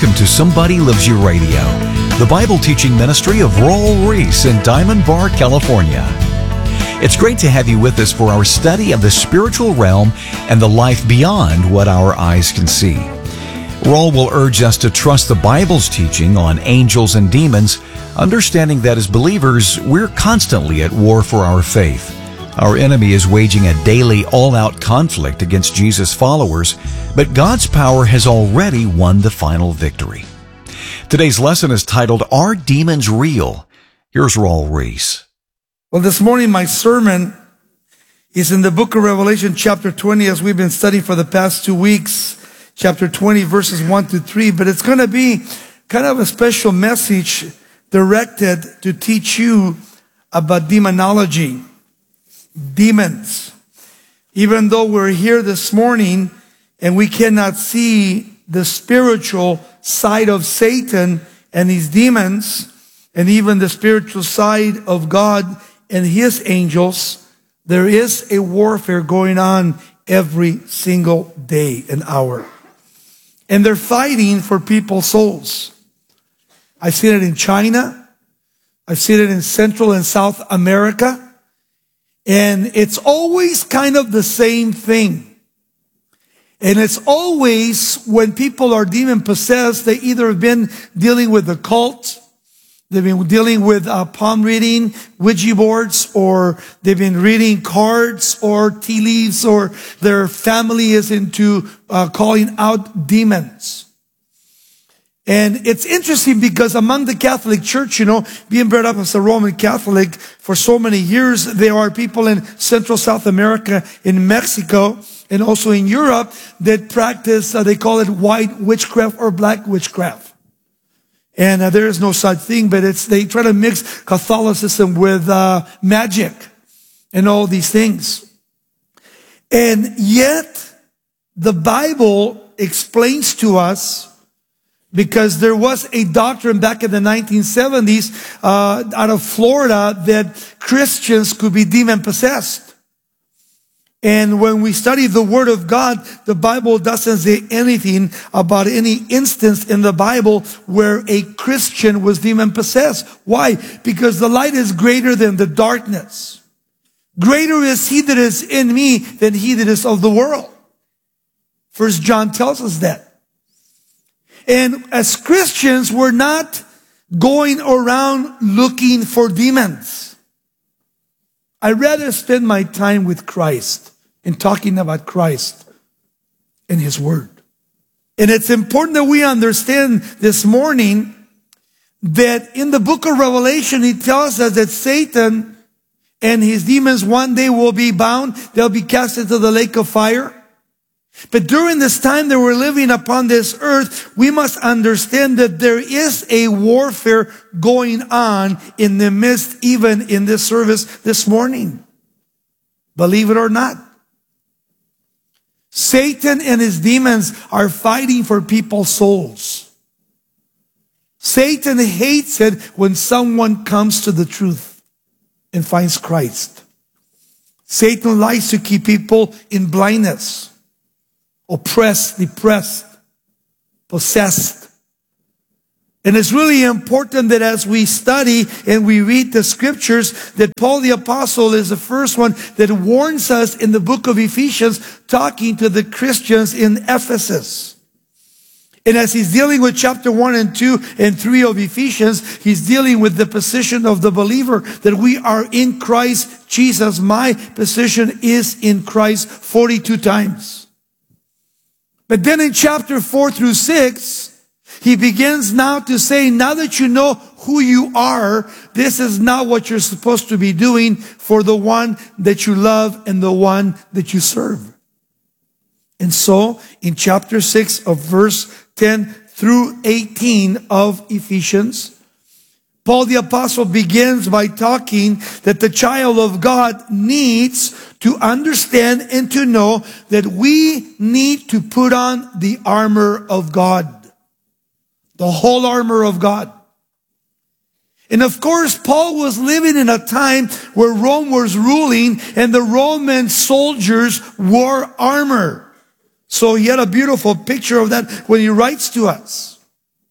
Welcome to Somebody Loves You Radio, the Bible teaching ministry of Raul Ries in Diamond Bar, California. It's great to have you with us for our study of the spiritual realm and the life beyond what our eyes can see. Raul will urge us to trust the Bible's teaching on angels and demons, understanding that as believers, we're constantly at war for our faith. Our enemy is waging a daily all-out conflict against Jesus' followers, but God's power has already won the final victory. Today's lesson is titled, Are Demons Real? Here's Raul Ries. Well, this morning my sermon is in the book of Revelation chapter 20, as we've been studying for the past 2 weeks, chapter 20 verses 1 to 3, but it's going to be kind of a special message directed to teach you about demonology. Demons. Even though we're here this morning and we cannot see the spiritual side of Satan and his demons, and even the spiritual side of God and his angels, there is a warfare going on every single day and hour. And they're fighting for people's souls. I've seen it in China. I've seen it in Central and South America. And it's always kind of the same thing. And it's always when people are demon possessed, they either have been dealing with the cult, they've been dealing with palm reading, Ouija boards, or they've been reading cards or tea leaves, or their family is into calling out demons. And it's interesting because among the Catholic Church, being brought up as a Roman Catholic for so many years, there are people in Central South America, in Mexico, and also in Europe that practice, they call it white witchcraft or black witchcraft. And there is no such thing, but they try to mix Catholicism with magic and all these things. And yet, the Bible explains to us, because there was a doctrine back in the 1970s out of Florida that Christians could be demon-possessed. And when we study the Word of God, the Bible doesn't say anything about any instance in the Bible where a Christian was demon-possessed. Why? Because the light is greater than the darkness. Greater is He that is in me than he that is of the world. 1 John tells us that. And as Christians, we're not going around looking for demons. I'd rather spend my time with Christ and talking about Christ and His Word. And it's important that we understand this morning that in the book of Revelation, He tells us that Satan and his demons one day will be bound. They'll be cast into the lake of fire. But during this time that we're living upon this earth, we must understand that there is a warfare going on in the midst, even in this service this morning. Believe it or not. Satan and his demons are fighting for people's souls. Satan hates it when someone comes to the truth and finds Christ. Satan likes to keep people in blindness, oppressed, depressed, possessed. And it's really important that as we study and we read the scriptures, that Paul the Apostle is the first one that warns us in the book of Ephesians, talking to the Christians in Ephesus. And as he's dealing with chapter 1 and 2 and 3 of Ephesians, he's dealing with the position of the believer, that we are in Christ Jesus. My position is in Christ 42 times. But then in chapter 4 through 6, he begins now to say, now that you know who you are, this is not what you're supposed to be doing for the one that you love and the one that you serve. And so, in chapter 6 of verse 10 through 18 of Ephesians, Paul the Apostle begins by talking that the child of God needs to understand and to know that we need to put on the armor of God. The whole armor of God. And of course, Paul was living in a time where Rome was ruling and the Roman soldiers wore armor. So he had a beautiful picture of that when he writes to us.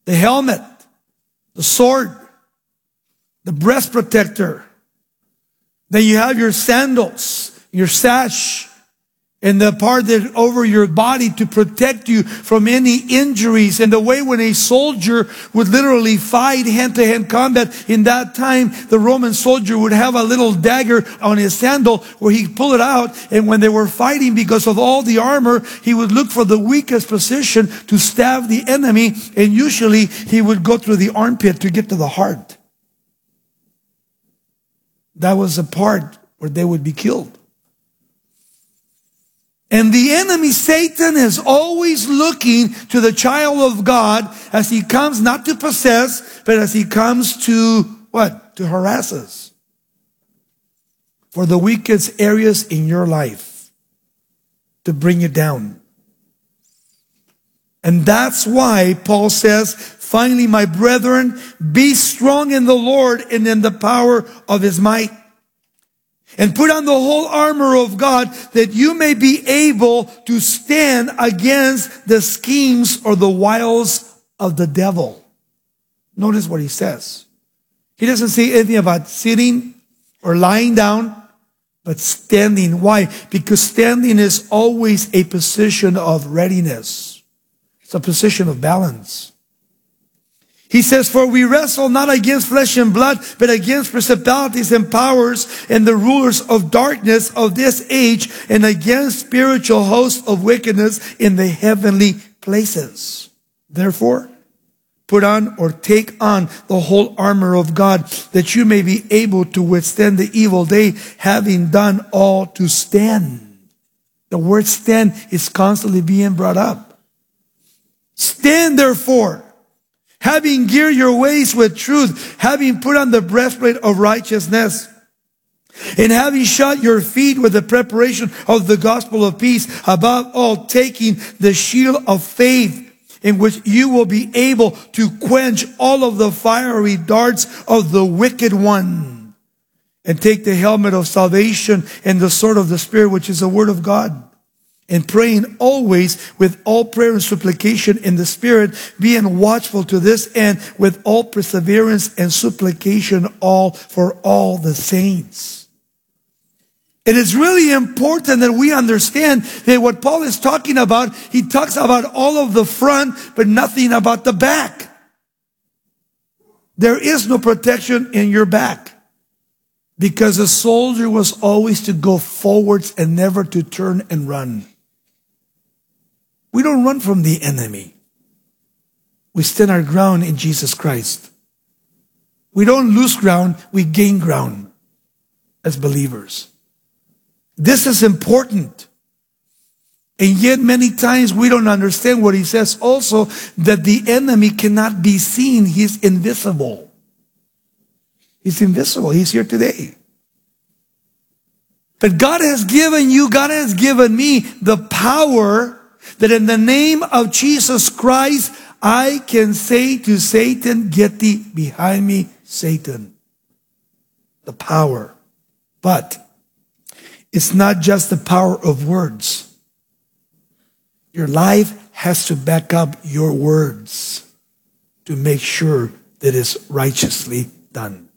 the helmet, the sword, the breast protector. Then you have your sandals, your sash, and the part that over your body to protect you from any injuries. And the way when a soldier would literally fight hand-to-hand combat in that time, the Roman soldier would have a little dagger on his sandal where he'd pull it out. And when they were fighting, because of all the armor, he would look for the weakest position to stab the enemy. And usually he would go through the armpit to get to the heart. That was the part where they would be killed. And the enemy, Satan, is always looking to the child of God as he comes not to possess, but as he comes to what? To harass us. For the weakest areas in your life. To bring you down. And that's why Paul says, finally, my brethren, be strong in the Lord and in the power of his might. And put on the whole armor of God that you may be able to stand against the schemes or the wiles of the devil. Notice what he says. He doesn't say anything about sitting or lying down, but standing. Why? Because standing is always a position of readiness. It's a position of balance. He says, for we wrestle not against flesh and blood, but against principalities and powers and the rulers of darkness of this age, and against spiritual hosts of wickedness in the heavenly places. Therefore, put on or take on the whole armor of God, that you may be able to withstand the evil day, having done all to stand. The word stand is constantly being brought up. Stand therefore, having girded your waist with truth, having put on the breastplate of righteousness, and having shod your feet with the preparation of the gospel of peace, above all taking the shield of faith, in which you will be able to quench all of the fiery darts of the wicked one, and take the helmet of salvation and the sword of the Spirit, which is the word of God. And praying always with all prayer and supplication in the Spirit, being watchful to this end with all perseverance and supplication for all the saints. It is really important that we understand that what Paul is talking about, he talks about all of the front, but nothing about the back. There is no protection in your back. Because a soldier was always to go forwards and never to turn and run. We don't run from the enemy. We stand our ground in Jesus Christ. We don't lose ground, we gain ground as believers. This is important. And yet many times we don't understand what he says also, that the enemy cannot be seen. He's invisible. He's invisible. He's here today. But God has given you, God has given me the power that in the name of Jesus Christ, I can say to Satan, get thee behind me, Satan. The power. But it's not just the power of words. Your life has to back up your words to make sure that it's righteously done.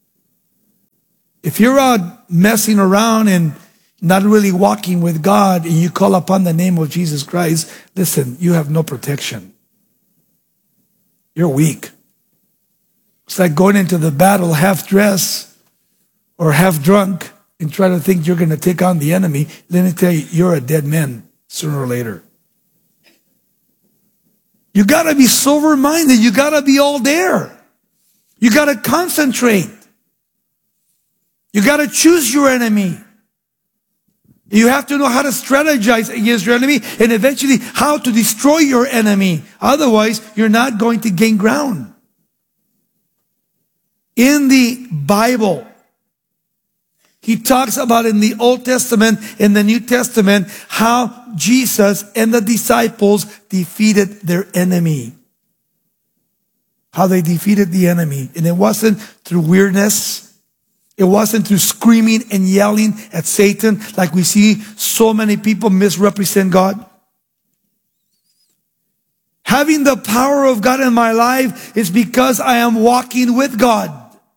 If you're out messing around and not really walking with God, and you call upon the name of Jesus Christ, listen, you have no protection. You're weak. It's like going into the battle half dressed or half drunk and try to think you're going to take on the enemy. Let me tell you, you're a dead man sooner or later. You got to be sober-minded. You got to be all there. You got to concentrate. You got to choose your enemy. You have to know how to strategize against your enemy and eventually how to destroy your enemy. Otherwise, you're not going to gain ground. In the Bible, he talks about in the Old Testament, in the New Testament, how Jesus and the disciples defeated their enemy. How they defeated the enemy. And it wasn't through weirdness. It wasn't through screaming and yelling at Satan like we see so many people misrepresent God. Having the power of God in my life is because I am walking with God.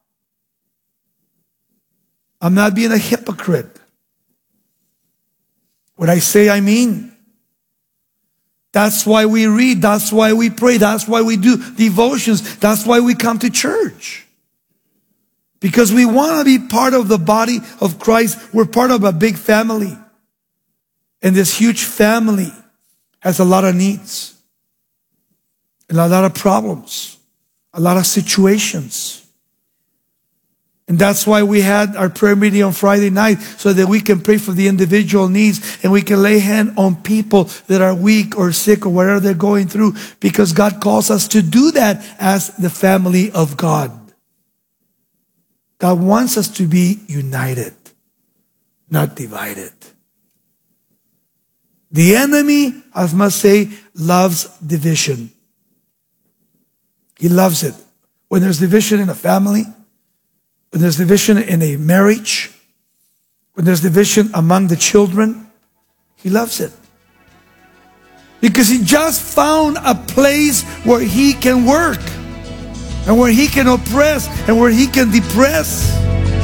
I'm not being a hypocrite. What I say, I mean. That's why we read. That's why we pray. That's why we do devotions. That's why we come to church. Because we want to be part of the body of Christ. We're part of a big family. And this huge family has a lot of needs. And a lot of problems. A lot of situations. And that's why we had our prayer meeting on Friday night, so that we can pray for the individual needs and we can lay hand on people that are weak or sick or whatever they're going through, because God calls us to do that as the family of God. God wants us to be united, not divided. The enemy, I must say, loves division. He loves it. When there's division in a family, when there's division in a marriage, when there's division among the children, he loves it. Because he just found a place where he can work, and where he can oppress, and where he can depress.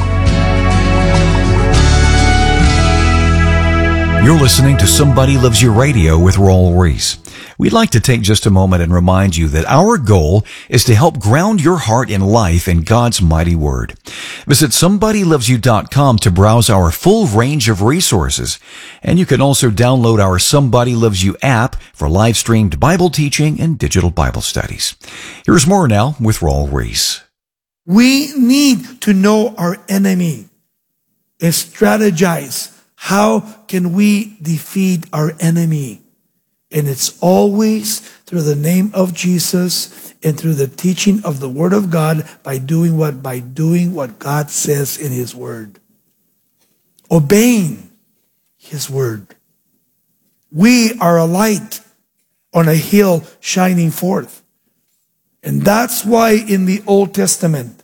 You're listening to Somebody Loves You Radio with Raul Ries. We'd like to take just a moment and remind you that our goal is to help ground your heart in life in God's mighty word. Visit somebodylovesyou.com to browse our full range of resources. And you can also download our Somebody Loves You app for live-streamed Bible teaching and digital Bible studies. Here's more now with Raul Ries. We need to know our enemy and strategize. How can we defeat our enemy? And it's always through the name of Jesus and through the teaching of the Word of God. By doing what? By doing what God says in His Word. Obeying His Word. We are a light on a hill shining forth. And that's why in the Old Testament,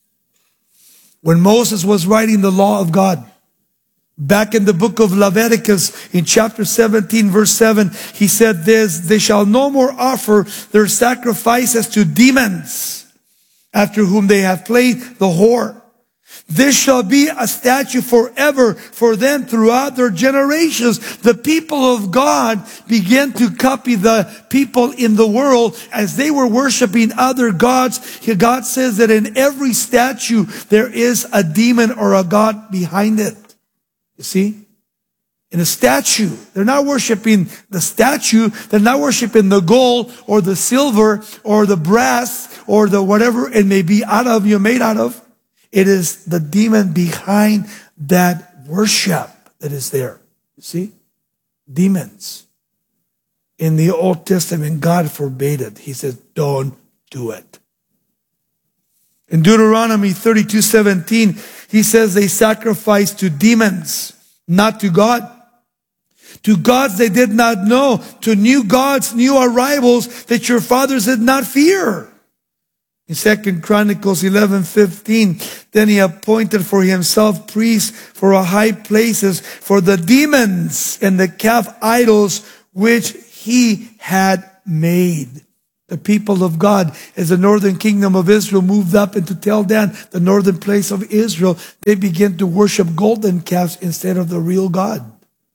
when Moses was writing the law of God, back in the book of Leviticus, in chapter 17, verse 7, he said this: they shall no more offer their sacrifices to demons, after whom they have played the whore. This shall be a statute forever for them throughout their generations. The people of God began to copy the people in the world as they were worshiping other gods. God says that in every statue there is a demon or a god behind it. You see? In a statue, they're not worshiping the statue. They're not worshiping the gold or the silver or the brass or the whatever it may be you're made out of. It is the demon behind that worship that is there. You see? Demons. In the Old Testament, God forbade it. He says, don't do it. In Deuteronomy 32:17, he says they sacrificed to demons, not to God. To gods they did not know, to new gods, new arrivals that your fathers did not fear. In 2 Chronicles 11:15, then he appointed for himself priests for high places for the demons and the calf idols which he had made. The people of God, as the northern kingdom of Israel moved up into Tel Dan, the northern place of Israel, they began to worship golden calves instead of the real God.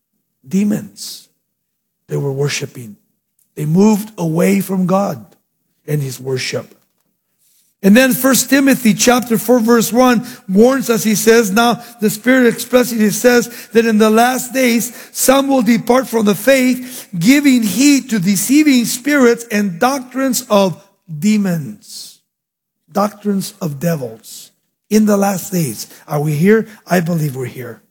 Demons they were worshiping. They moved away from God and His worship. And then 1 Timothy chapter 4 verse 1 warns us, he says, now the Spirit expressing, he says that in the last days some will depart from the faith, giving heed to deceiving spirits and doctrines of demons. Doctrines of devils. In the last days. Are we here? I believe we're here.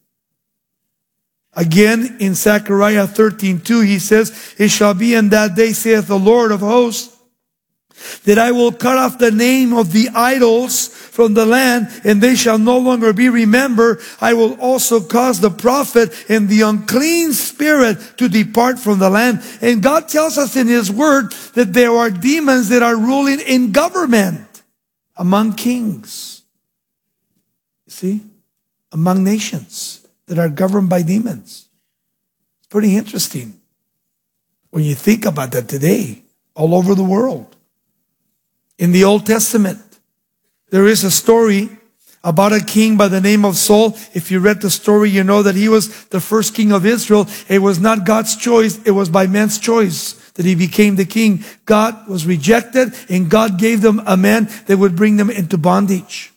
Again, in Zechariah 13:2, he says, it shall be in that day, saith the Lord of hosts, that I will cut off the name of the idols from the land, and they shall no longer be remembered. I will also cause the prophet and the unclean spirit to depart from the land. And God tells us in His Word that there are demons that are ruling in government, among kings. You see? Among nations that are governed by demons. It's pretty interesting when you think about that today. all over the world. In the Old Testament, there is a story about a king by the name of Saul. If you read the story, you know that he was the first king of Israel. It was not God's choice. It was by man's choice that he became the king. God was rejected, and God gave them a man that would bring them into bondage.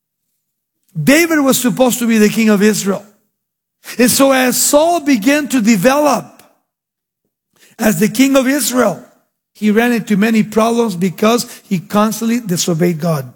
David was supposed to be the king of Israel. And so as Saul began to develop as the king of Israel, he ran into many problems because he constantly disobeyed God.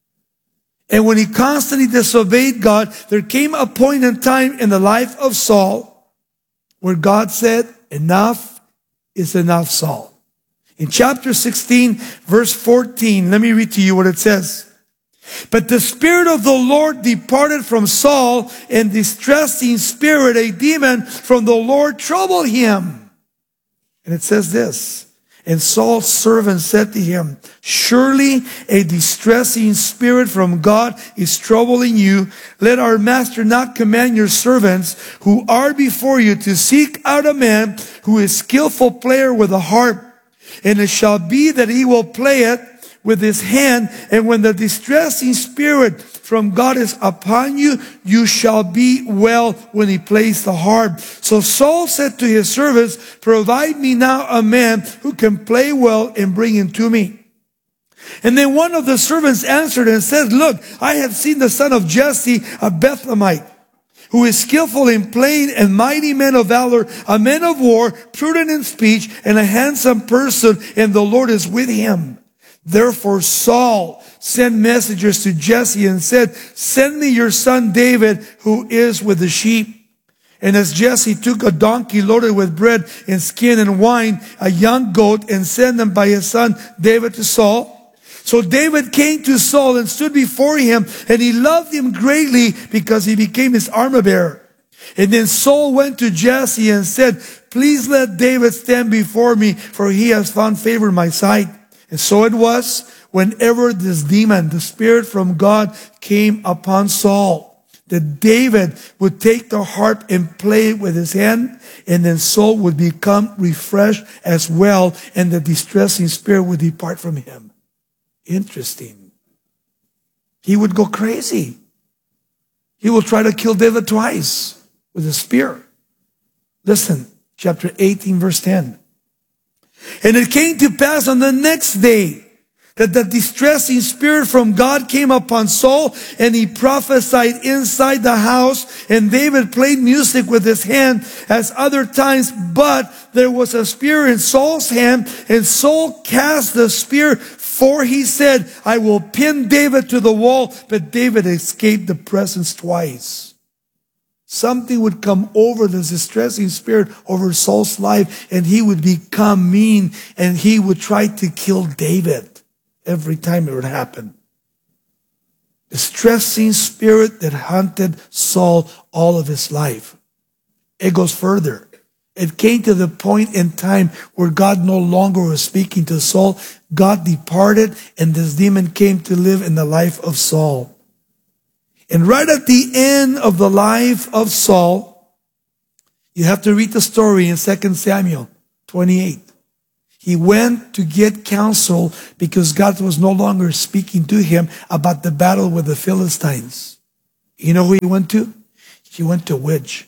And when he constantly disobeyed God, there came a point in time in the life of Saul where God said, enough is enough, Saul. In chapter 16, verse 14, let me read to you what it says. But the Spirit of the Lord departed from Saul, and distressing spirit, a demon from the Lord, troubled him. And it says this, and Saul's servant said to him, surely a distressing spirit from God is troubling you. Let our master not command your servants who are before you to seek out a man who is skillful player with a harp. And it shall be that he will play it with his hand, and when the distressing spirit from God is upon you, you shall be well when he plays the harp. So Saul said to his servants, provide me now a man who can play well and bring him to me. And then one of the servants answered and said, look, I have seen the son of Jesse, a Bethlehemite, who is skillful in playing and mighty man of valor, a man of war, prudent in speech, and a handsome person, and the Lord is with him. Therefore Saul sent messengers to Jesse and said, send me your son David, who is with the sheep. And as Jesse took a donkey loaded with bread and skin and wine, a young goat, and sent them by his son David to Saul. So David came to Saul and stood before him, and he loved him greatly because he became his armor bearer. And then Saul went to Jesse and said, please let David stand before me, for he has found favor in my sight. And so it was, whenever this demon, the spirit from God, came upon Saul, that David would take the harp and play it with his hand, and then Saul would become refreshed as well, and the distressing spirit would depart from him. Interesting. He would go crazy. He will try to kill David twice with a spear. Listen, chapter 18, verse 10. And it came to pass on the next day that the distressing spirit from God came upon Saul, and he prophesied inside the house, and David played music with his hand as other times, but there was a spear in Saul's hand, and Saul cast the spear, for he said, I will pin David to the wall. But David escaped the presence twice. Something would come over this distressing spirit over Saul's life, and he would become mean, and he would try to kill David every time it would happen. Distressing spirit that hunted Saul all of his life. It goes further. It came to the point in time where God no longer was speaking to Saul. God departed, and this demon came to live in the life of Saul. And right at the end of the life of Saul, you have to read the story in 2 Samuel 28. He went to get counsel because God was no longer speaking to him about the battle with the Philistines. You know who he went to? He went to a witch.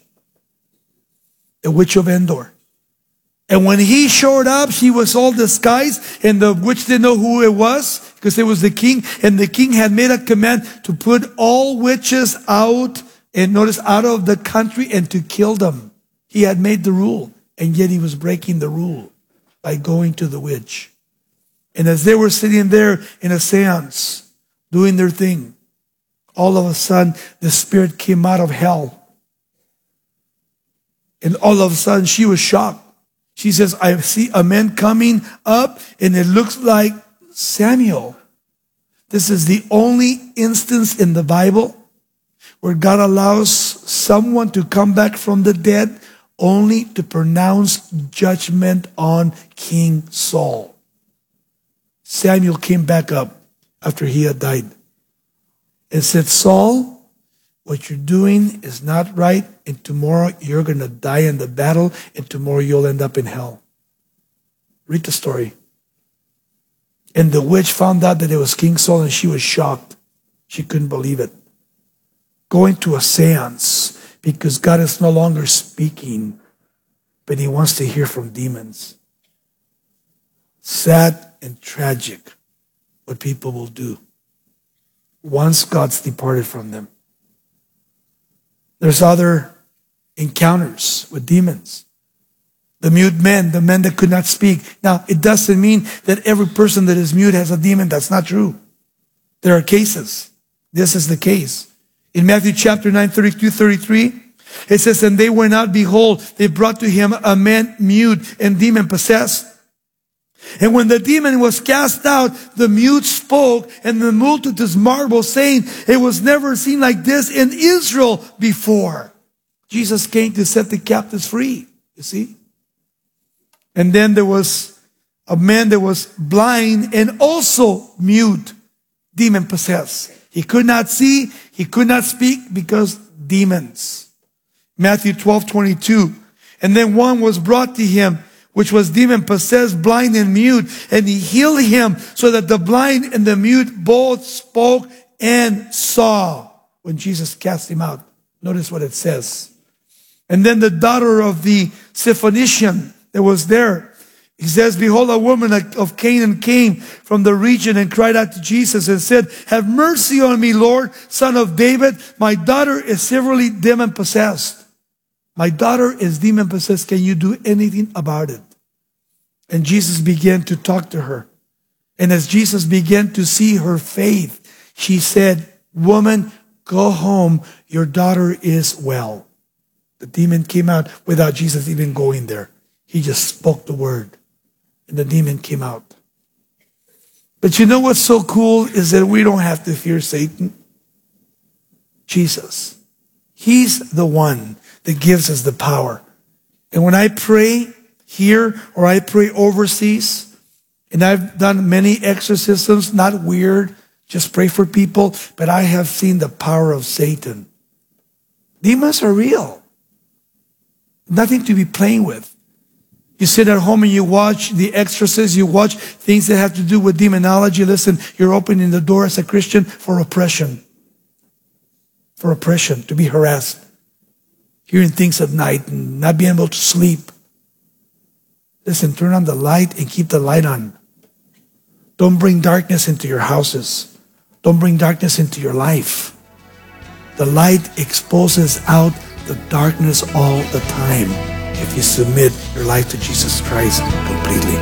The witch of Endor. And when he showed up, she was all disguised, and the witch didn't know who it was because it was the king. And the king had made a command to put all witches out, and notice, out of the country, and to kill them. He had made the rule, and yet he was breaking the rule by going to the witch. And as they were sitting there in a seance, doing their thing, all of a sudden, the spirit came out of hell. And all of a sudden, she was shocked. She says, I see a man coming up, and it looks like Samuel. This is the only instance in the Bible where God allows someone to come back from the dead only to pronounce judgment on King Saul. Samuel came back up after he had died and said, Saul, what you're doing is not right, and tomorrow you're going to die in the battle, and tomorrow you'll end up in hell. Read the story. And the witch found out that it was King Saul, and she was shocked. She couldn't believe it. Going to a seance because God is no longer speaking, but he wants to hear from demons. Sad and tragic what people will do once God's departed from them. There's other encounters with demons. The mute men, the men that could not speak. Now, it doesn't mean that every person that is mute has a demon. That's not true. There are cases. This is the case. In Matthew chapter 9, 32-33, it says, and they went out, behold, they brought to him a man mute and demon possessed. And when the demon was cast out, the mute spoke, and the multitudes marveled, saying, it was never seen like this in Israel before. Jesus came to set the captives free, you see. And then there was a man that was blind and also mute, demon possessed. He could not see, he could not speak because demons. Matthew 12:22. And then one was brought to him, which was demon possessed, blind and mute, and he healed him so that the blind and the mute both spoke and saw when Jesus cast him out. Notice what it says. And then the daughter of the Syrophoenician that was there, he says, behold, a woman of Canaan came from the region and cried out to Jesus and said, have mercy on me, Lord, son of David. My daughter is severely demon possessed. My daughter is demon possessed. Can you do anything about it? And Jesus began to talk to her. And as Jesus began to see her faith, she said, woman, go home. Your daughter is well. The demon came out without Jesus even going there. He just spoke the word. And the demon came out. But you know what's so cool is that we don't have to fear Satan. Jesus. He's the one that gives us the power. And when I pray here or I pray overseas, and I've done many exorcisms, not weird, just pray for people, but I have seen the power of Satan. Demons are real. Nothing to be playing with. You sit at home and you watch The Exorcist, you watch things that have to do with demonology. Listen, you're opening the door as a Christian for oppression. For oppression, to be harassed. Hearing things at night and not being able to sleep. Listen, turn on the light and keep the light on. Don't bring darkness into your houses. Don't bring darkness into your life. The light exposes out the darkness all the time if you submit your life to Jesus Christ completely.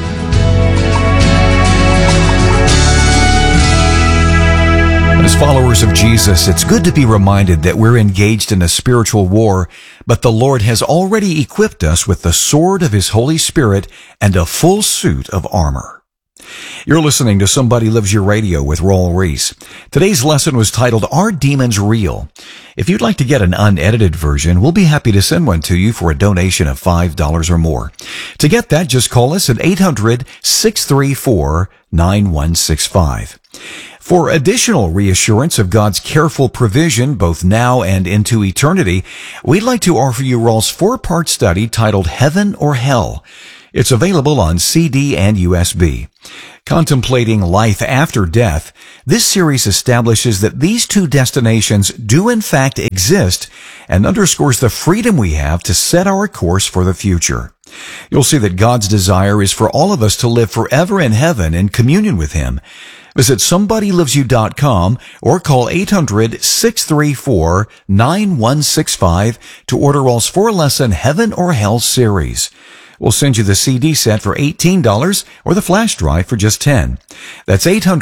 As followers of Jesus, it's good to be reminded that we're engaged in a spiritual war, but the Lord has already equipped us with the sword of His Holy Spirit and a full suit of armor. You're listening to Somebody Loves You Radio with Raul Ries. Today's lesson was titled, Are Demons Real? If you'd like to get an unedited version, we'll be happy to send one to you for a donation of $5 or more. To get that, just call us at 800-634-9165. For additional reassurance of God's careful provision, both now and into eternity, we'd like to offer you Raul's 4-part study titled Heaven or Hell. It's available on CD and USB. Contemplating life after death, this series establishes that these two destinations do in fact exist and underscores the freedom we have to set our course for the future. You'll see that God's desire is for all of us to live forever in heaven in communion with Him. Visit SomebodyLovesYou.com or call 800-634-9165 to order Raul's 4-lesson Heaven or Hell series. We'll send you the CD set for $18 or the flash drive for just $10. That's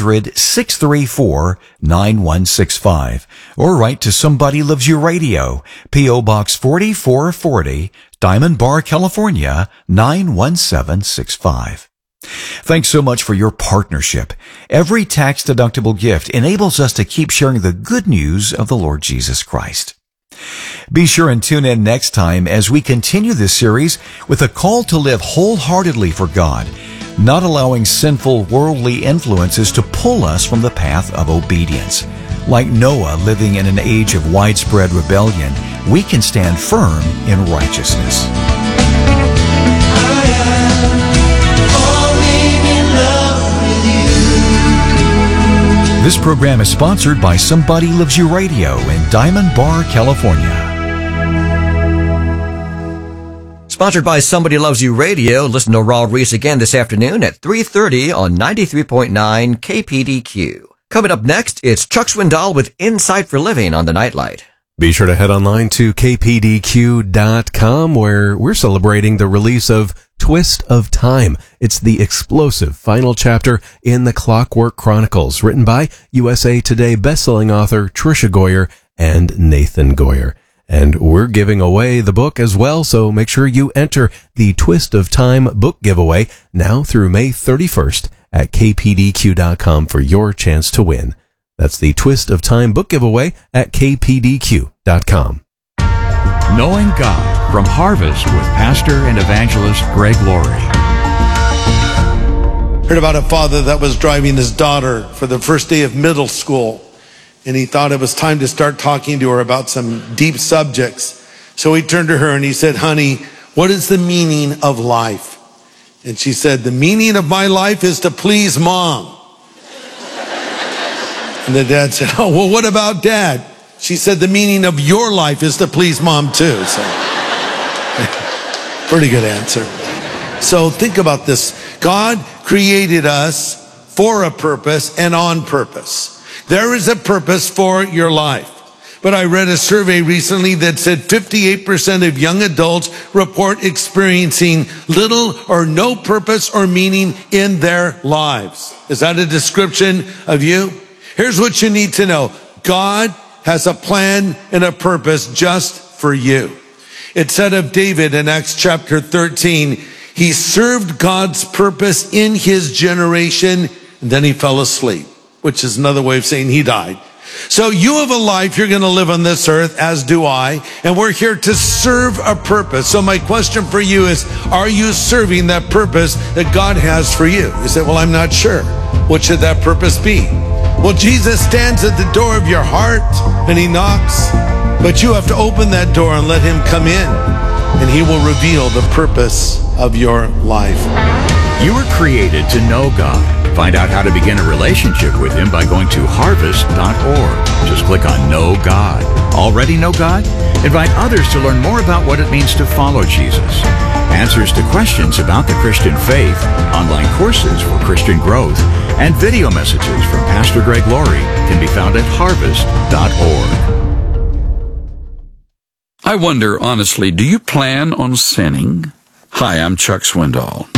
800-634-9165. Or write to Somebody Loves You Radio, P.O. Box 4440, Diamond Bar, California, 91765. Thanks so much for your partnership. Every tax-deductible gift enables us to keep sharing the good news of the Lord Jesus Christ. Be sure and tune in next time as we continue this series with a call to live wholeheartedly for God, not allowing sinful worldly influences to pull us from the path of obedience. Like Noah living in an age of widespread rebellion, we can stand firm in righteousness. I am falling in love with you. This program is sponsored by Somebody Loves You Radio in Diamond Bar, California. Sponsored by Somebody Loves You Radio. Listen to Raul Reese again this afternoon at 3:30 on 93.9 KPDQ. Coming up next, it's Chuck Swindoll with Insight for Living on the Nightlight. Be sure to head online to kpdq.com, where we're celebrating the release of Twist of Time. It's the explosive final chapter in the Clockwork Chronicles, written by USA Today bestselling author Tricia Goyer and Nathan Goyer. And we're giving away the book as well, so make sure you enter the Twist of Time book giveaway now through May 31st at kpdq.com for your chance to win. That's the Twist of Time book giveaway at kpdq.com. Knowing God from Harvest with Pastor and Evangelist Greg Laurie. Heard about a father that was driving his daughter for the first day of middle school, and he thought it was time to start talking to her about some deep subjects. So he turned to her and he said, "Honey, what is the meaning of life?" And she said, "The meaning of my life is to please Mom." And the dad said, "Oh, well, what about Dad?" She said, "The meaning of your life is to please Mom too." So, pretty good answer. So think about this. God created us for a purpose and on purpose. There is a purpose for your life. But I read a survey recently that said 58% of young adults report experiencing little or no purpose or meaning in their lives. Is that a description of you? Here's what you need to know. God has a plan and a purpose just for you. It said of David in Acts chapter 13, he served God's purpose in his generation, and then he fell asleep, which is another way of saying he died. So you have a life you're going to live on this earth, as do I, and we're here to serve a purpose. So my question for you is, are you serving that purpose that God has for you? You say, well, I'm not sure. What should that purpose be? Well, Jesus stands at the door of your heart and he knocks, but you have to open that door and let him come in, and he will reveal the purpose of your life. You were created to know God. Find out how to begin a relationship with him by going to harvest.org. Just click on Know God. Already know God? Invite others to learn more about what it means to follow Jesus. Answers to questions about the Christian faith, online courses for Christian growth, and video messages from Pastor Greg Laurie can be found at harvest.org. I wonder, honestly, do you plan on sinning? Hi, I'm Chuck Swindoll.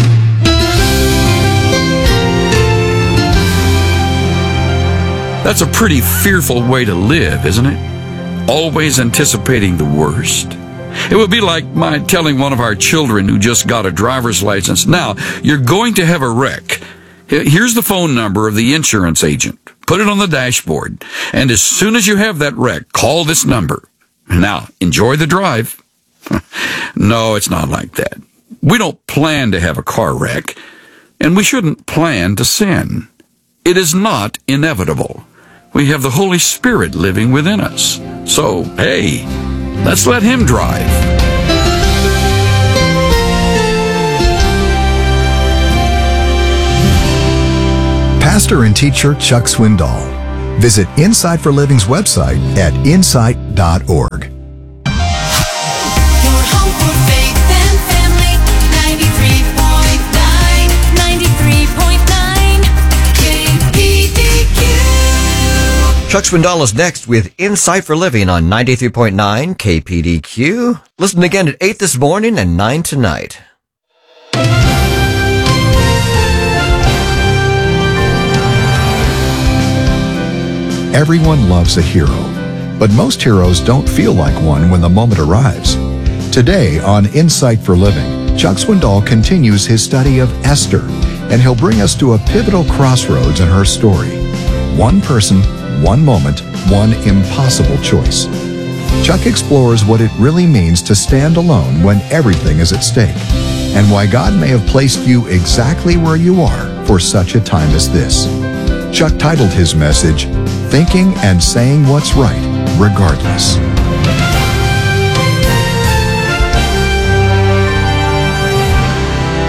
That's a pretty fearful way to live, isn't it? Always anticipating the worst. It would be like my telling one of our children who just got a driver's license, "Now, you're going to have a wreck. Here's the phone number of the insurance agent. Put it on the dashboard. And as soon as you have that wreck, call this number. Now, enjoy the drive." No, it's not like that. We don't plan to have a car wreck, and we shouldn't plan to sin. It is not inevitable. We have the Holy Spirit living within us. So, hey, let's let him drive. Pastor and teacher Chuck Swindoll. Visit Insight for Living's website at insight.org. Your home for faith and family, 93.9, 93.9, KPDQ. Chuck Swindoll is next with Insight for Living on 93.9 KPDQ. Listen again at 8 this morning and 9 tonight. Everyone loves a hero, but most heroes don't feel like one when the moment arrives. Today on Insight for Living, Chuck Swindoll continues his study of Esther, and he'll bring us to a pivotal crossroads in her story. One person, one moment, one impossible choice. Chuck explores what it really means to stand alone when everything is at stake, and why God may have placed you exactly where you are for such a time as this. Chuck titled his message, Thinking and Saying What's Right, Regardless.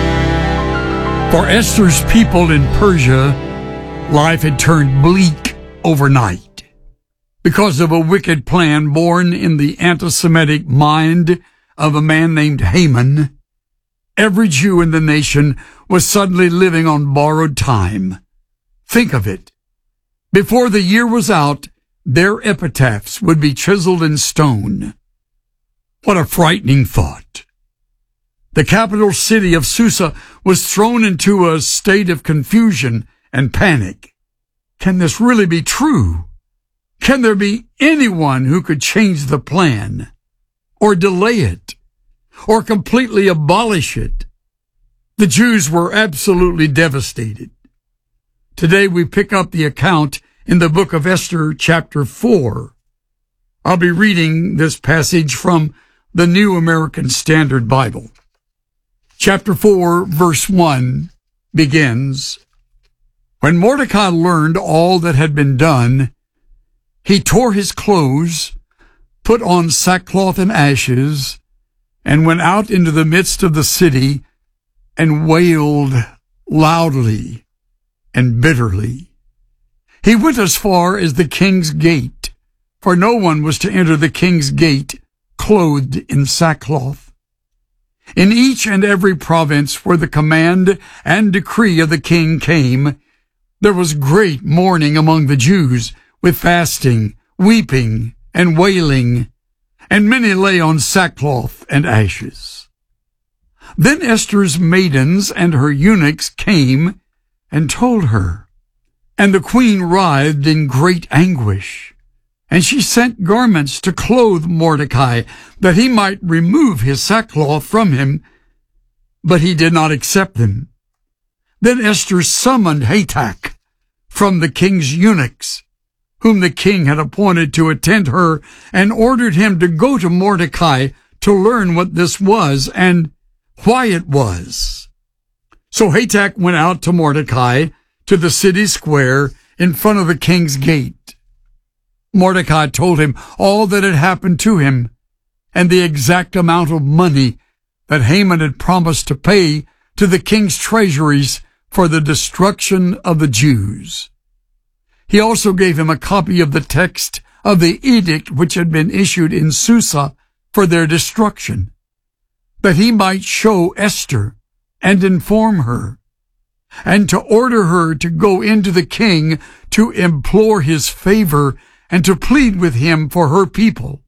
For Esther's people in Persia, life had turned bleak overnight. Because of a wicked plan born in the anti-Semitic mind of a man named Haman, every Jew in the nation was suddenly living on borrowed time. Think of it. Before the year was out, their epitaphs would be chiseled in stone. What a frightening thought. The capital city of Susa was thrown into a state of confusion and panic. Can this really be true? Can there be anyone who could change the plan, or delay it, or completely abolish it? The Jews were absolutely devastated. Today we pick up the account in the book of Esther, chapter 4. I'll be reading this passage from the New American Standard Bible. Chapter 4, verse 1 begins, When Mordecai learned all that had been done, he tore his clothes, put on sackcloth and ashes, and went out into the midst of the city and wailed loudly and bitterly. He went as far as the king's gate, for no one was to enter the king's gate clothed in sackcloth. In each and every province where the command and decree of the king came, there was great mourning among the Jews, with fasting, weeping, and wailing, and many lay on sackcloth and ashes. Then Esther's maidens and her eunuchs came and told her, and the queen writhed in great anguish. And she sent garments to clothe Mordecai, that he might remove his sackcloth from him, but he did not accept them. Then Esther summoned Hatach from the king's eunuchs, whom the king had appointed to attend her, and ordered him to go to Mordecai to learn what this was and why it was. So Hatach went out to Mordecai to the city square in front of the king's gate. Mordecai told him all that had happened to him and the exact amount of money that Haman had promised to pay to the king's treasuries for the destruction of the Jews. He also gave him a copy of the text of the edict which had been issued in Susa for their destruction, that he might show Esther and inform her, and to order her to go into the king to implore his favor and to plead with him for her people.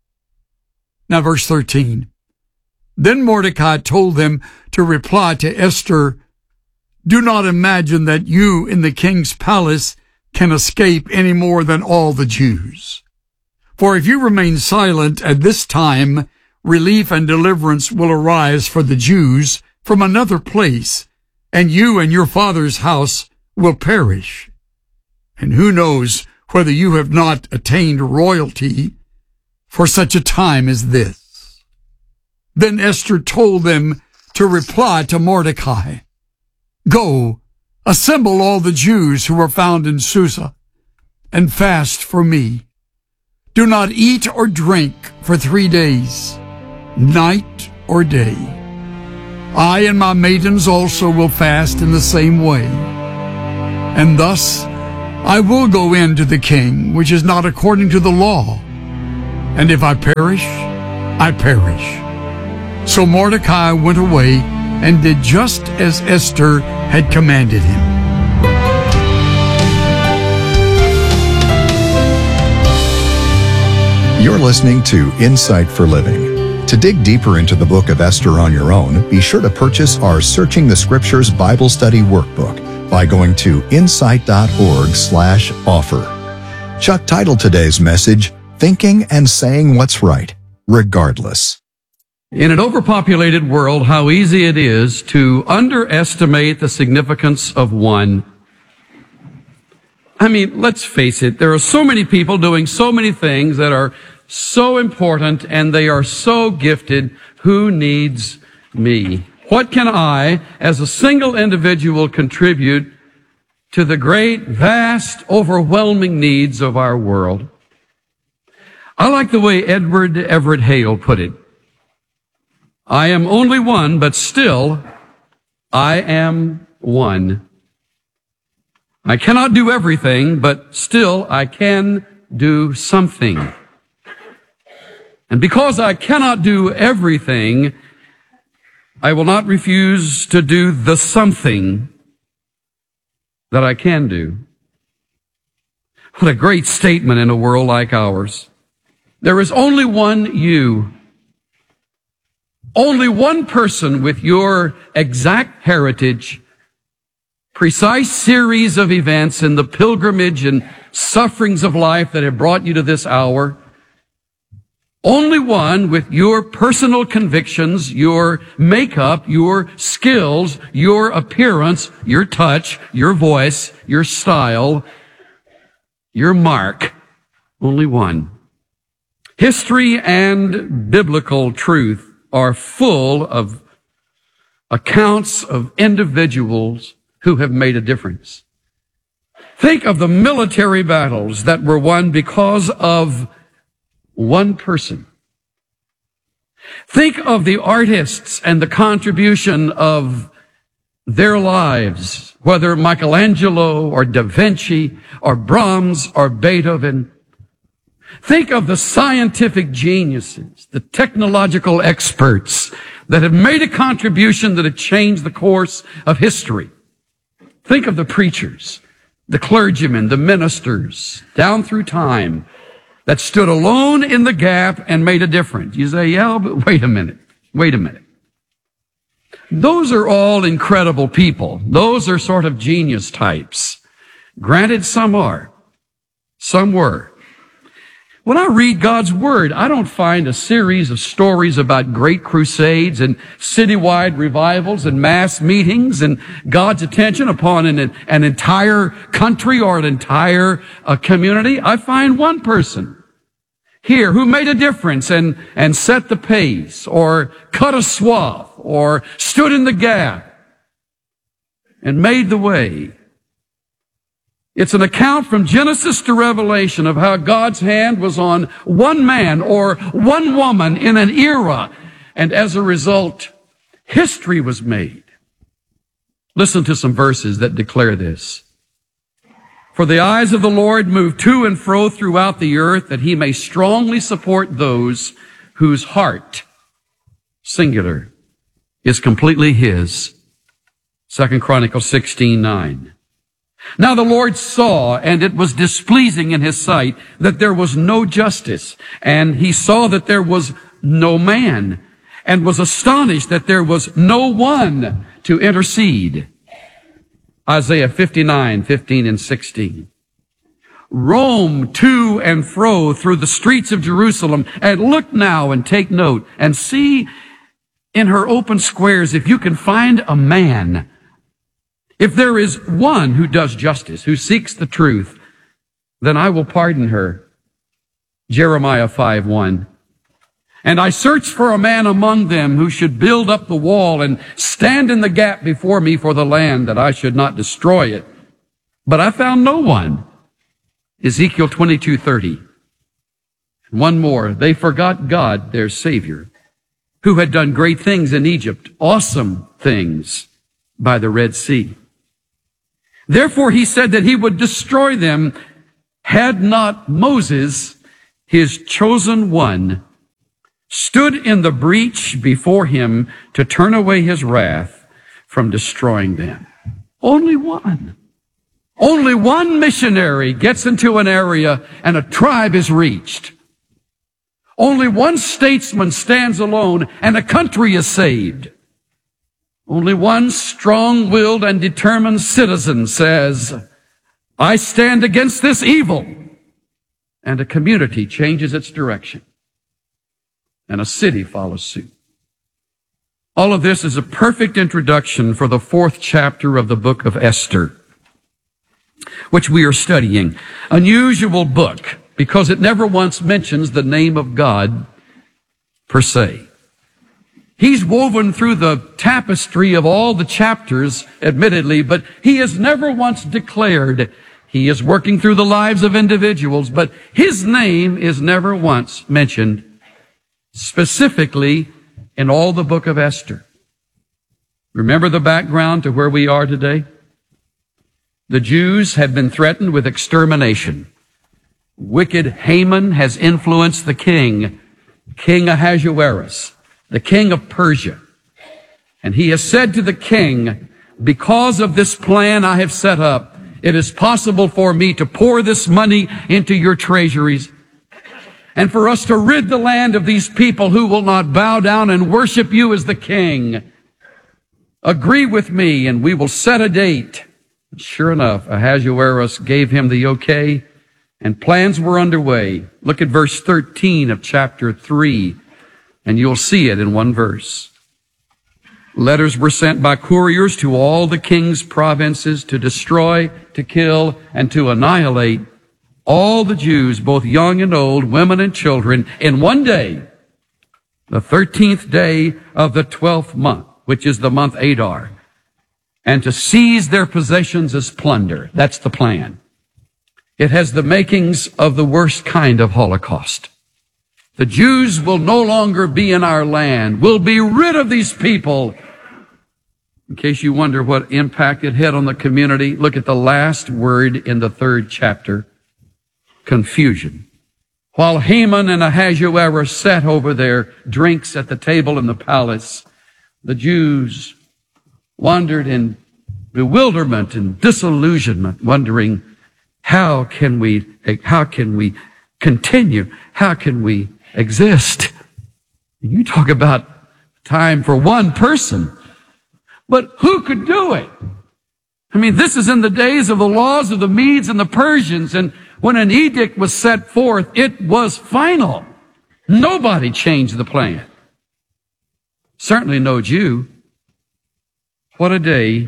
Now verse 13. Then Mordecai told them to reply to Esther, Do not imagine that you in the king's palace can escape any more than all the Jews. For if you remain silent at this time, relief and deliverance will arise for the Jews from another place, and you and your father's house will perish. And who knows whether you have not attained royalty for such a time as this. Then Esther told them to reply to Mordecai, Go, assemble all the Jews who are found in Susa, and fast for me. Do not eat or drink for 3 days, night or day. I and my maidens also will fast in the same way. And thus I will go in to the king, which is not according to the law. And if I perish, I perish. So Mordecai went away and did just as Esther had commanded him. You're listening to Insight for Living. To dig deeper into the book of Esther on your own, be sure to purchase our Searching the Scriptures Bible Study Workbook by going to insight.org/offer. Chuck titled today's message, Thinking and Saying What's Right, Regardless. In an overpopulated world, how easy it is to underestimate the significance of one. I mean, let's face it, there are so many people doing so many things that are so important and they are so gifted. Who needs me? What can I, as a single individual, contribute to the great, vast, overwhelming needs of our world? I like the way Edward Everett Hale put it. I am only one, but still, I am one. I cannot do everything, but still I can do something. And because I cannot do everything, I will not refuse to do the something that I can do. What a great statement in a world like ours. There is only one you. Only one person with your exact heritage, precise series of events in the pilgrimage and sufferings of life that have brought you to this hour. Only one with your personal convictions, your makeup, your skills, your appearance, your touch, your voice, your style, your mark. Only one. History and biblical truth are full of accounts of individuals who have made a difference. Think of the military battles that were won because of one person. Think of the artists and the contribution of their lives, whether Michelangelo or Da Vinci or Brahms or Beethoven. Think of the scientific geniuses, the technological experts that have made a contribution that have changed the course of history. Think of the preachers, the clergymen, the ministers, down through time, that stood alone in the gap and made a difference. You say, yeah, but wait a minute. Those are all incredible people. Those are sort of genius types. Granted, some are. Some were. When I read God's Word, I don't find a series of stories about great crusades and citywide revivals and mass meetings and God's attention upon an entire country or an entire community. I find one person here who made a difference and set the pace or cut a swath or stood in the gap and made the way. It's an account from Genesis to Revelation of how God's hand was on one man or one woman in an era, and as a result, history was made. Listen to some verses that declare this. For the eyes of the Lord move to and fro throughout the earth, that he may strongly support those whose heart, singular, is completely his. 2 Chronicles 16:9. Now the Lord saw, and it was displeasing in his sight, that there was no justice. And he saw that there was no man, and was astonished that there was no one to intercede. Isaiah 59:15 and 16. Roam to and fro through the streets of Jerusalem, and look now and take note, and see in her open squares if you can find a man. If there is one who does justice, who seeks the truth, then I will pardon her. Jeremiah 5:1. And I searched for a man among them who should build up the wall and stand in the gap before me for the land, that I should not destroy it. But I found no one. Ezekiel 22:30. And one more. They forgot God, their Savior, who had done great things in Egypt, awesome things by the Red Sea. Therefore he said that he would destroy them, had not Moses, his chosen one, stood in the breach before him to turn away his wrath from destroying them. Only one. Only one missionary gets into an area and a tribe is reached. Only one statesman stands alone and a country is saved. Only one strong-willed and determined citizen says, I stand against this evil. And a community changes its direction. And a city follows suit. All of this is a perfect introduction for the 4th chapter of the book of Esther, which we are studying. Unusual book, because it never once mentions the name of God per se. He's woven through the tapestry of all the chapters, admittedly, but he has never once declared. He is working through the lives of individuals, but his name is never once mentioned specifically in all the book of Esther. Remember the background to where we are today? The Jews have been threatened with extermination. Wicked Haman has influenced the king, King Ahasuerus, the king of Persia. And he has said to the king, because of this plan I have set up, it is possible for me to pour this money into your treasuries and for us to rid the land of these people who will not bow down and worship you as the king. Agree with me and we will set a date. Sure enough, Ahasuerus gave him the okay and plans were underway. Look at verse 13 of chapter 3 and you'll see it in one verse. Letters were sent by couriers to all the king's provinces to destroy, to kill, and to annihilate all the Jews, both young and old, women and children, in one day, the 13th day of the 12th month, which is the month Adar, and to seize their possessions as plunder. That's the plan. It has the makings of the worst kind of Holocaust. The Jews will no longer be in our land. We'll be rid of these people. In case you wonder what impact it had on the community, look at the last word in the 3rd chapter. Confusion. While Haman and Ahasuerus sat over their drinks at the table in the palace, the Jews wandered in bewilderment and disillusionment, wondering, how can we continue? How can we exist? You talk about time for one person, but who could do it? I mean, this is in the days of the laws of the Medes and the Persians, and when an edict was set forth, it was final. Nobody changed the plan. Certainly no Jew. What a day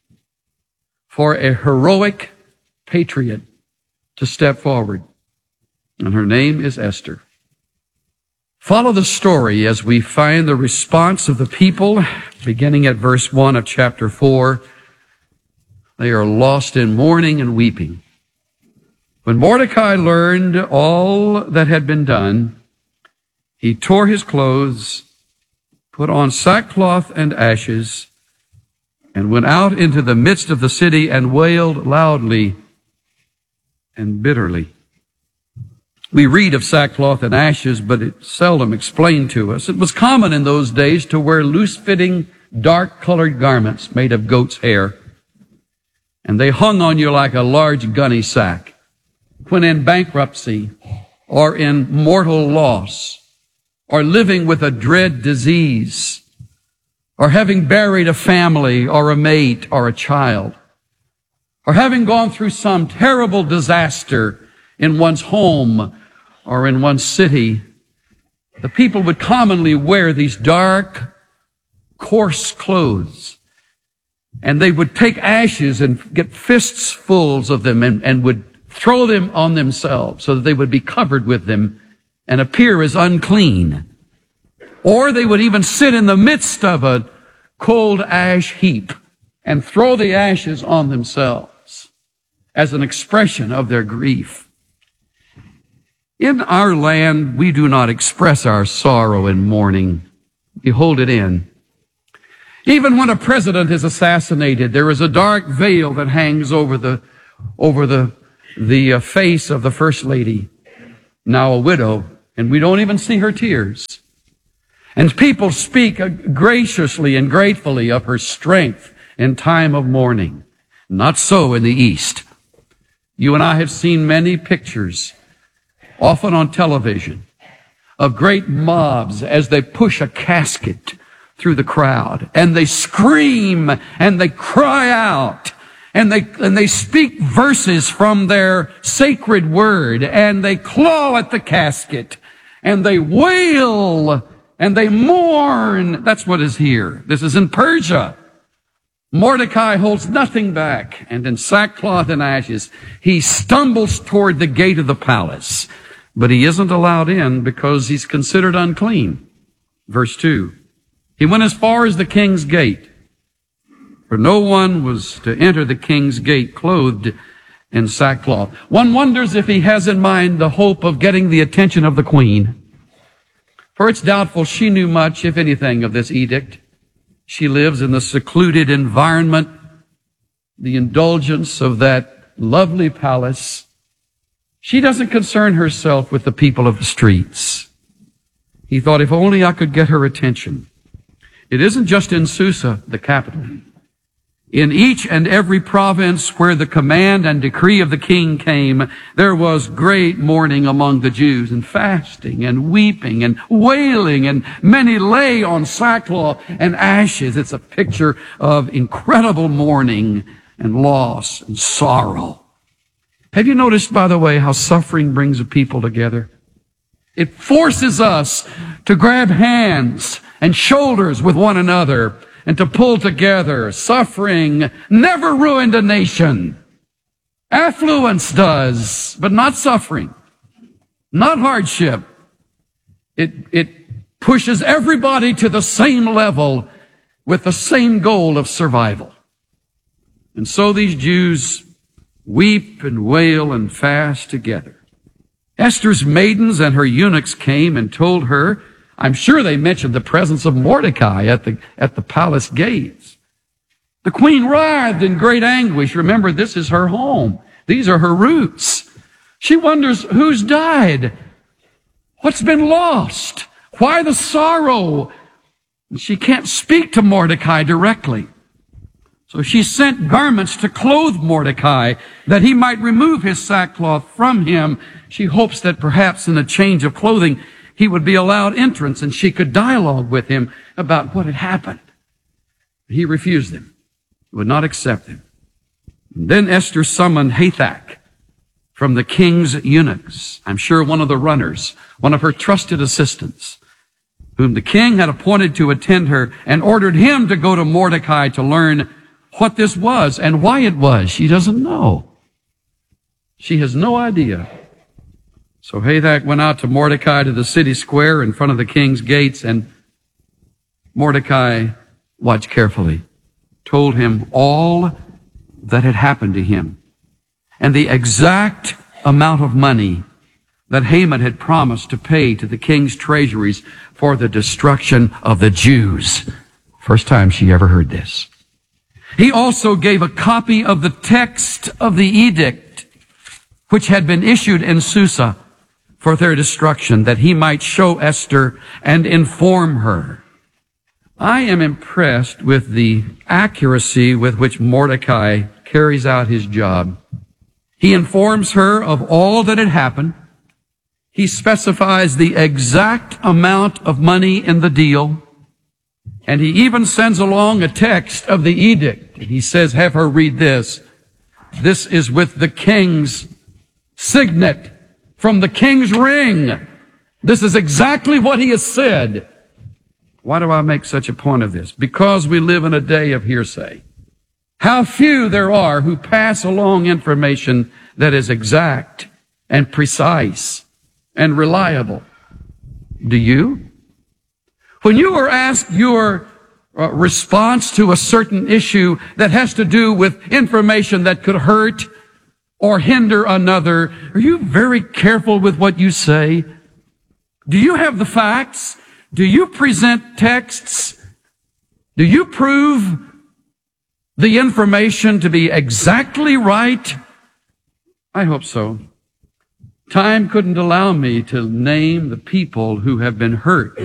for a heroic patriot to step forward. And her name is Esther. Follow the story as we find the response of the people, beginning at verse 1 of chapter 4. They are lost in mourning and weeping. When Mordecai learned all that had been done, he tore his clothes, put on sackcloth and ashes, and went out into the midst of the city and wailed loudly and bitterly. We read of sackcloth and ashes, but it's seldom explained to us. It was common in those days to wear loose-fitting, dark-colored garments made of goat's hair, and they hung on you like a large gunny sack. When in bankruptcy or in mortal loss or living with a dread disease or having buried a family or a mate or a child or having gone through some terrible disaster in one's home or in one's city, the people would commonly wear these dark, coarse clothes. And they would take ashes and get fistfuls of them and would throw them on themselves so that they would be covered with them and appear as unclean. Or they would even sit in the midst of a cold ash heap and throw the ashes on themselves as an expression of their grief. In our land, we do not express our sorrow in mourning. We hold it in. Even when a president is assassinated, there is a dark veil that hangs over the face of the first lady, now a widow, and we don't even see her tears. And people speak graciously and gratefully of her strength in time of mourning. Not so in the East. You and I have seen many pictures, often on television, of great mobs as they push a casket through the crowd, and they scream and they cry out and they speak verses from their sacred word, and they claw at the casket and they wail and they mourn. That's what is here. This is in Persia. Mordecai holds nothing back, and in sackcloth and ashes he stumbles toward the gate of the palace, but he isn't allowed in because he's considered unclean. Verse 2. He went as far as the king's gate, for no one was to enter the king's gate clothed in sackcloth. One wonders if he has in mind the hope of getting the attention of the queen, for it's doubtful she knew much, if anything, of this edict. She lives in the secluded environment the indulgence of that lovely palace, she doesn't concern herself with the people of the streets. He thought, if only I could get her attention. It isn't just in Susa, the capital. In each and every province where the command and decree of the king came, there was great mourning among the Jews, and fasting and weeping and wailing, and many lay on sackcloth and ashes. It's a picture of incredible mourning and loss and sorrow. Have you noticed, by the way, how suffering brings a people together? It forces us to grab hands and shoulders with one another and to pull together. Suffering never ruined a nation. Affluence does, but not suffering, not hardship. It pushes everybody to the same level with the same goal of survival. And so these Jews weep and wail and fast together. Esther's maidens and her eunuchs came and told her, I'm sure they mentioned the presence of Mordecai at the palace gates. The queen writhed in great anguish. Remember, this is her home. These are her roots. She wonders who's died, what's been lost, why the sorrow. And she can't speak to Mordecai directly. So she sent garments to clothe Mordecai, that he might remove his sackcloth from him. She hopes that perhaps in a change of clothing, he would be allowed entrance and she could dialogue with him about what had happened. He refused them, would not accept them. And then Esther summoned Hathach from the king's eunuchs. I'm sure one of the runners, one of her trusted assistants, whom the king had appointed to attend her, and ordered him to go to Mordecai to learn what this was and why it was. She doesn't know. She has no idea. So Hathach went out to Mordecai to the city square in front of the king's gates, and Mordecai, watch carefully, told him all that had happened to him and the exact amount of money that Haman had promised to pay to the king's treasuries for the destruction of the Jews. First time she ever heard this. He also gave a copy of the text of the edict which had been issued in Susa for their destruction, that he might show Esther and inform her. I am impressed with the accuracy with which Mordecai carries out his job. He informs her of all that had happened. He specifies the exact amount of money in the deal. And he even sends along a text of the edict. He says, have her read this. This is with the king's signet from the king's ring. This is exactly what he has said. Why do I make such a point of this? Because we live in a day of hearsay. How few there are who pass along information that is exact and precise and reliable. Do you? When you are asked your response to a certain issue that has to do with information that could hurt or hinder another, are you very careful with what you say? Do you have the facts? Do you present texts? Do you prove the information to be exactly right? I hope so. Time couldn't allow me to name the people who have been hurt